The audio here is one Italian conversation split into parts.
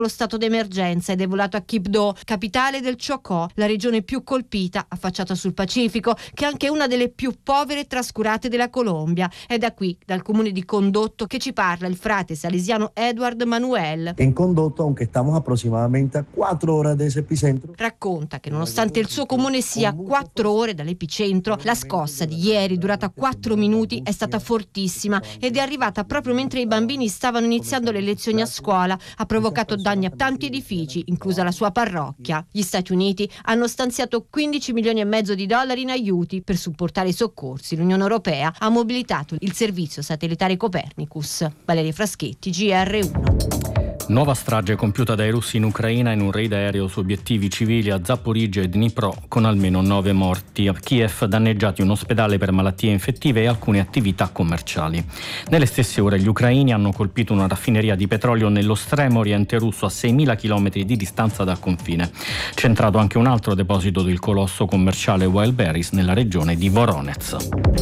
lo stato d'emergenza ed è volato a Quibdó, capitale del Chocó, la regione più colpita, affacciata sul Pacifico, che è anche una delle più povere e trascurate della Colombia. È da qui, dal comune di Condotto, che ci parla il frate salesiano Edward Manuel. In Condotto, aunque estamos aproximadamente a 4 ore da ese epicentro, racconta che nonostante il suo comune sia a 4 ore dall'epicentro, la scossa di ieri, durata 4 minuti, è stata fortissima ed è arrivata proprio mentre i bambini stavano iniziando le lezioni a scuola. Ha provocato danni a tanti edifici, inclusa la sua parrocchia. Gli Stati Uniti hanno stanziato 15 milioni e mezzo di dollari in aiuti per supportare i soccorsi. L'Unione Europea ha mobilitato il servizio satellitare Copernicus. Valeria Fraschetti, GR1. Nuova strage compiuta dai russi in Ucraina in un raid aereo su obiettivi civili a Zaporizhzhia e Dnipro, con almeno 9 morti. A Kiev danneggiati un ospedale per malattie infettive e alcune attività commerciali. Nelle stesse ore gli ucraini hanno colpito una raffineria di petrolio nello estremo oriente russo a 6.000 km di distanza dal confine. Centrato anche un altro deposito del colosso commerciale Wildberries nella regione di Voronezh.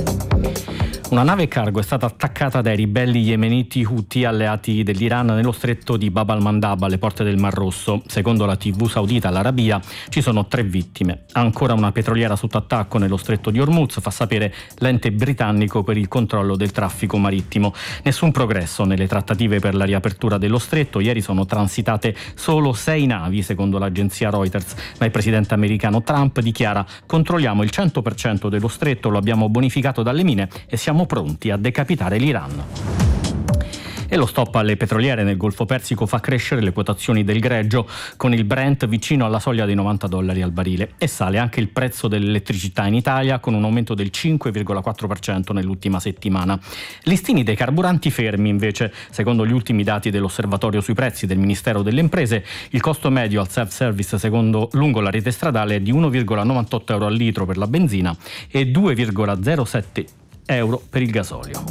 Una nave cargo è stata attaccata dai ribelli yemeniti Houthi alleati dell'Iran nello stretto di Bab al-Mandab alle porte del Mar Rosso. Secondo la TV saudita l'Arabia ci sono 3 vittime. Ancora una petroliera sotto attacco nello stretto di Hormuz, fa sapere l'ente britannico per il controllo del traffico marittimo. Nessun progresso nelle trattative per la riapertura dello stretto. Ieri sono transitate solo 6 navi secondo l'agenzia Reuters, ma il presidente americano Trump dichiara: controlliamo il 100% dello stretto, lo abbiamo bonificato dalle mine e siamo pronti a decapitare l'Iran. E lo stop alle petroliere nel Golfo Persico fa crescere le quotazioni del greggio, con il Brent vicino alla soglia dei $90 al barile, e sale anche il prezzo dell'elettricità in Italia, con un aumento del 5,4% nell'ultima settimana. Listini dei carburanti fermi invece. Secondo gli ultimi dati dell'osservatorio sui prezzi del Ministero delle Imprese, il costo medio al self-service lungo la rete stradale è di 1,98 euro al litro per la benzina e 2,07 euro per il gasolio.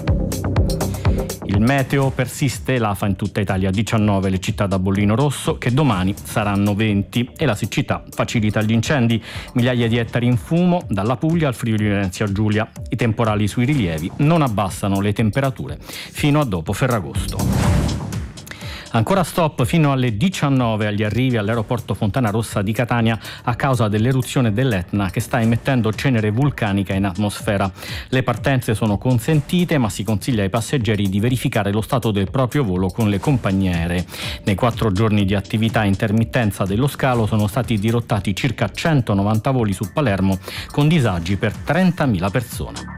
Il meteo persiste, l'afa in tutta Italia 19, le città da bollino rosso, che domani saranno 20, e la siccità facilita gli incendi, migliaia di ettari in fumo dalla Puglia al Friuli Venezia Giulia. I temporali sui rilievi non abbassano le temperature fino a dopo Ferragosto. Ancora stop fino alle 19 agli arrivi all'aeroporto Fontana Rossa di Catania a causa dell'eruzione dell'Etna che sta emettendo cenere vulcanica in atmosfera. Le partenze sono consentite, ma si consiglia ai passeggeri di verificare lo stato del proprio volo con le compagnie aeree. Nei 4 giorni di attività a intermittenza dello scalo sono stati dirottati circa 190 voli su Palermo, con disagi per 30.000 persone.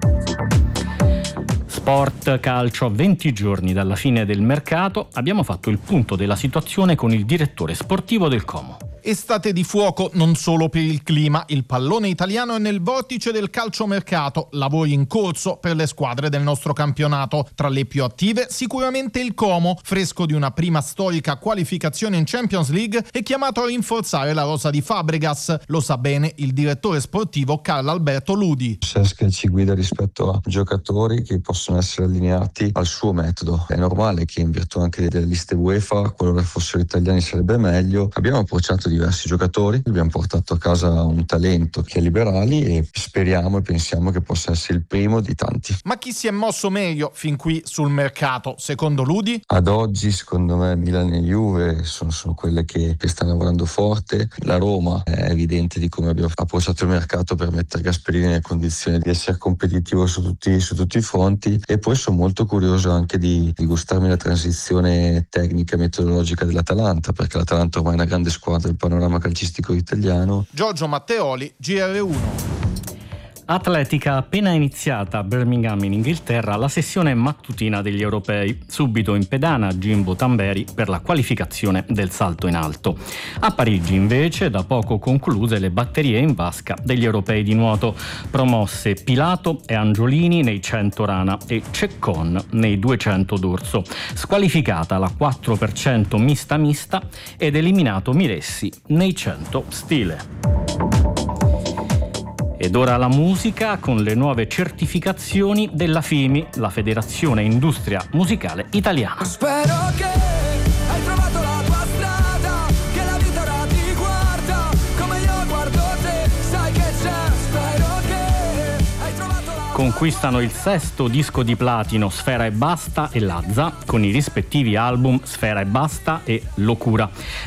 Sport, calcio, a 20 giorni dalla fine del mercato abbiamo fatto il punto della situazione con il direttore sportivo del Como. Estate di fuoco non solo per il clima, il pallone italiano è nel vortice del calciomercato, lavori in corso per le squadre del nostro campionato. Tra le più attive sicuramente il Como, fresco di una prima storica qualificazione in Champions League, è chiamato a rinforzare la rosa di Fabregas. Lo sa bene il direttore sportivo Carlo Alberto Ludi. Cesc ci guida rispetto a giocatori che possono essere allineati al suo metodo. È normale che in virtù anche delle liste UEFA, qualora fossero italiani sarebbe meglio. Abbiamo approcciato diversi giocatori, abbiamo portato a casa un talento che è Liberali e speriamo e pensiamo che possa essere il primo di tanti. Ma chi si è mosso meglio fin qui sul mercato, secondo Ludi? Ad oggi secondo me Milan e Juve sono quelle che stanno lavorando forte. La Roma è evidente di come abbiamo approcciato il mercato per mettere Gasperini nelle condizioni di essere competitivo su tutti i fronti, e poi sono molto curioso anche di gustarmi la transizione tecnica e metodologica dell'Atalanta, perché l'Atalanta ormai è una grande squadra del panorama calcistico italiano. Giorgio Matteoli, GR1. Atletica, appena iniziata a Birmingham in Inghilterra la sessione mattutina degli europei. Subito in pedana Jimbo Tamberi per la qualificazione del salto in alto. A Parigi invece da poco concluse le batterie in vasca degli europei di nuoto. Promosse Pilato e Angiolini nei 100 rana e Ceccon nei 200 dorso. Squalificata la 4% mista ed eliminato Miressi nei 100 stile. Ed ora la musica con le nuove certificazioni della FIMI, la Federazione Industria Musicale Italiana. Spero che hai trovato la tua strada, che la vita ora ti guarda come io guardo te, sai che c'è. Spero che hai trovato la... Conquistano il 6° disco di platino Sfera e Basta e Lazza, con i rispettivi album Sfera e Basta e Locura.